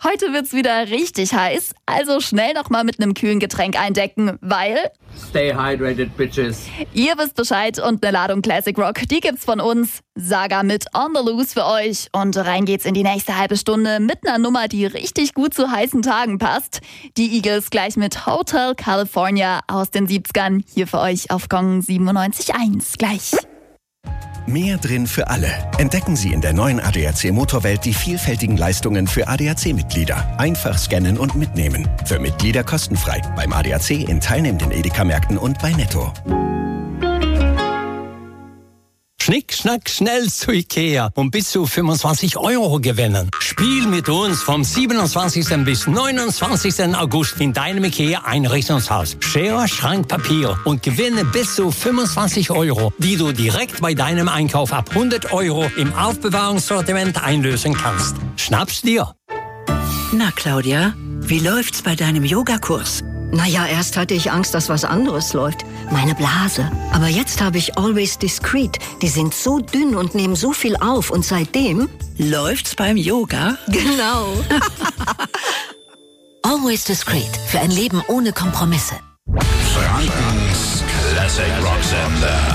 Heute wird's wieder richtig heiß, also schnell noch mal mit einem kühlen Getränk eindecken, weil... Stay hydrated, bitches. Ihr wisst Bescheid und eine Ladung Classic Rock, die gibt's von uns. Saga mit On the Loose für euch. Und rein geht's in die nächste halbe Stunde mit einer Nummer, die richtig gut zu heißen Tagen passt. Die Eagles gleich mit Hotel California aus den 70ern. Hier für euch auf Gong 97.1. Gleich. Mehr drin für alle. Entdecken Sie in der neuen ADAC Motorwelt die vielfältigen Leistungen für ADAC-Mitglieder. Einfach scannen und mitnehmen. Für Mitglieder kostenfrei. Beim ADAC in teilnehmenden Edeka-Märkten und bei Netto. Schnick, schnack, schnell zu Ikea und bis zu 25 € gewinnen. Spiel mit uns vom 27. bis 29. August in deinem Ikea-Einrichtungshaus. Schere, Schrank, Papier und gewinne bis zu 25 €, die du direkt bei deinem Einkauf ab 100 € im Aufbewahrungssortiment einlösen kannst. Schnapp's dir! Na, Claudia, wie läuft's bei deinem Yogakurs? Naja, erst hatte ich Angst, dass was anderes läuft. Meine Blase. Aber jetzt habe ich Always Discreet. Die sind so dünn und nehmen so viel auf. Und seitdem... Läuft's beim Yoga? Genau. Always Discreet. Für ein Leben ohne Kompromisse. Frankens Classic Rock Sender.